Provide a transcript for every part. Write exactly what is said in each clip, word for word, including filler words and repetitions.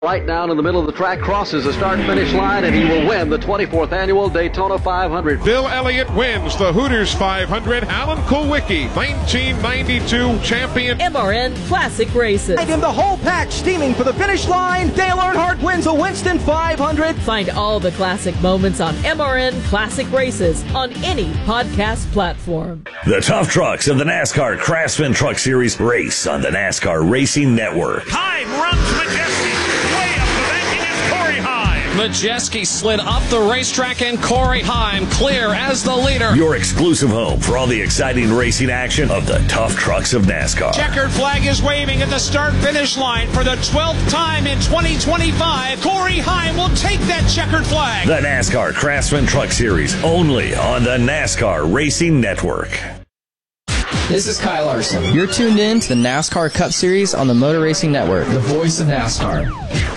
Right down in the middle of the track, crosses the start-finish line, and he will win the twenty-fourth Annual Daytona five hundred. Bill Elliott wins the Hooters five hundred. Alan Kulwicki, nineteen ninety-two champion. M R N Classic Races. And the whole pack steaming for the finish line. Dale Earnhardt wins a Winston five hundred. Find all the classic moments on M R N Classic Races on any podcast platform. The tough trucks of the NASCAR Craftsman Truck Series race on the NASCAR Racing Network. Heim runs Majeski. Majeski slid up the racetrack, and Corey Heim clear as the leader. Your exclusive home for all the exciting racing action of the tough trucks of NASCAR. Checkered flag is waving at the start-finish line for the twelfth time in twenty twenty-five. Corey Heim will take that checkered flag. The NASCAR Craftsman Truck Series, only on the NASCAR Racing Network. This is Kyle Larson. You're tuned in to the NASCAR Cup Series on the Motor Racing Network, the voice of NASCAR.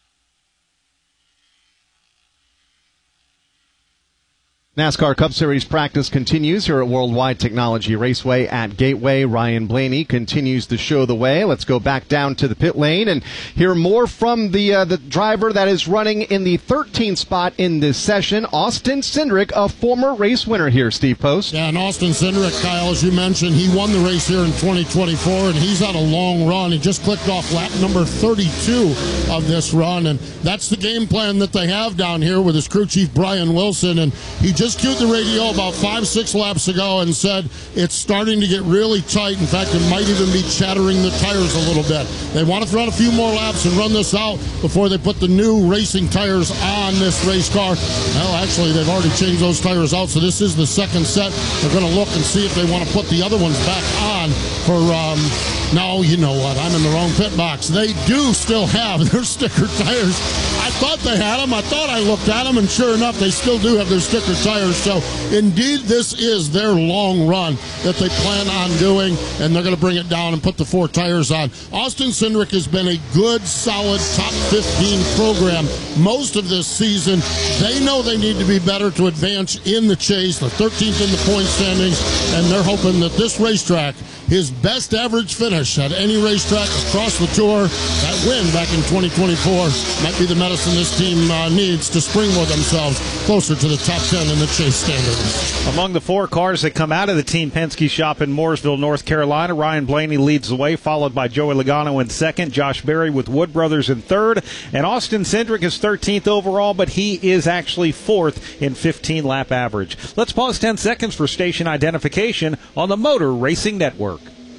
NASCAR Cup Series practice continues here at Worldwide Technology Raceway at Gateway. Ryan Blaney continues to show the way. Let's go back down to the pit lane and hear more from the uh, the driver that is running in the thirteenth spot in this session, Austin Cindric, a former race winner here, Steve Post. Yeah, and Austin Cindric, Kyle, as you mentioned, he won the race here in twenty twenty-four, and he's had a long run. He just clicked off lap number thirty-two of this run, and that's the game plan that they have down here with his crew chief, Brian Wilson, and he just Just cued the radio about five, six laps ago and said it's starting to get really tight. In fact, it might even be chattering the tires a little bit. They want to run a few more laps and run this out before they put the new racing tires on this race car. Well, actually, they've already changed those tires out, so this is the second set. They're going to look and see if they want to put the other ones back on for, um, no, you know what, I'm in the wrong pit box. They do still have their sticker tires. I thought they had them. I thought I looked at them, and sure enough, they still do have their sticker tires. So, indeed, this is their long run that they plan on doing, and they're going to bring it down and put the four tires on. Austin Cindric has been a good, solid top fifteen program most of this season. They know they need to be better to advance in the chase. They're thirteenth in the point standings, and they're hoping that this racetrack, his best average finish at any racetrack across the tour, that win back in twenty twenty-four, might be the medicine this team uh, needs to springboard themselves closer to the top ten in the chase standings. Among the four cars that come out of the Team Penske shop in Mooresville, North Carolina, Ryan Blaney leads the way, followed by Joey Logano in second, Josh Berry with Wood Brothers in third, and Austin Cindric is thirteenth overall, but he is actually fourth in fifteen-lap average. Let's pause ten seconds for station identification on the Motor Racing Network.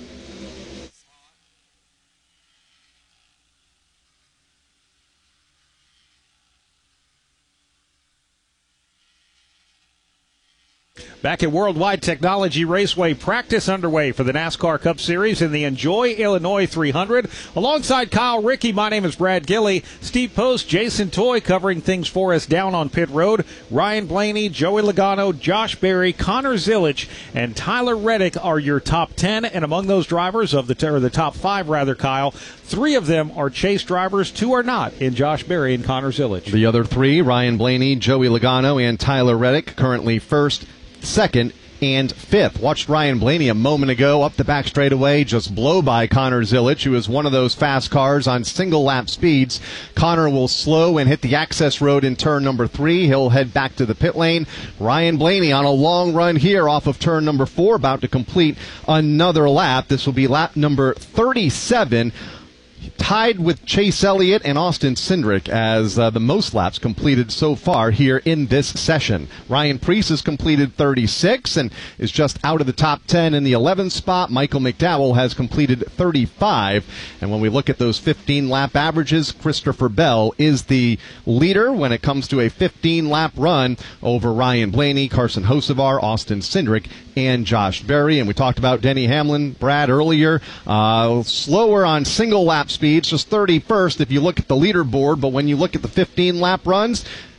Back at Worldwide Technology Raceway, practice underway for the NASCAR Cup Series in the Enjoy Illinois three hundred. Alongside Kyle Rickey, my name is Brad Gilley. Steve Post, Jason Toy covering things for us down on pit road. Ryan Blaney, Joey Logano, Josh Berry, Connor Zilich, and Tyler Reddick are your top ten. And among those drivers of the, or the top five, rather, Kyle, three of them are chase drivers. Two are not, in Josh Berry and Connor Zilich. The other three, Ryan Blaney, Joey Logano, and Tyler Reddick, currently first, second, and fifth. Watched Ryan Blaney a moment ago up the back straightaway just blow by Connor Zilich, who is one of those fast cars on single lap speeds. Connor will slow and hit the access road in turn number three. He'll head back to the pit lane. Ryan Blaney on a long run here off of turn number four, about to complete another lap. This will be lap number thirty-seven. Tied with Chase Elliott and Austin Cindric as uh, the most laps completed so far here in this session. Ryan Preece has completed thirty-six and is just out of the top ten in the eleventh spot. Michael McDowell has completed thirty-five. And when we look at those fifteen-lap averages, Christopher Bell is the leader when it comes to a fifteen-lap run over Ryan Blaney, Carson Hocevar, Austin Cindric, and Josh Berry. And we talked about Denny Hamlin, Brad, earlier. Uh, slower on single-lap speeds, just thirty-first if you look at the leaderboard, but when you look at the fifteen-lap runs,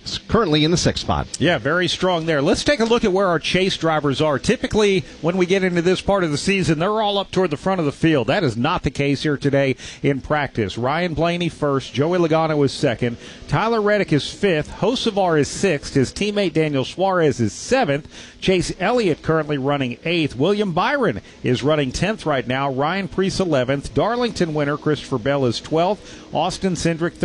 currently in the sixth spot. Yeah, very strong there. Let's take a look at where our chase drivers are. Typically, when we get into this part of the season, they're all up toward the front of the field. That is not the case here today in practice. Ryan Blaney first, Joey Logano is second, Tyler Reddick is fifth, Hocevar is sixth, his teammate Daniel Suarez is seventh, Chase Elliott currently running eighth, William Byron is running tenth right now, Ryan Preece eleventh, Darlington winner Christopher Bell is twelfth, Austin Cindric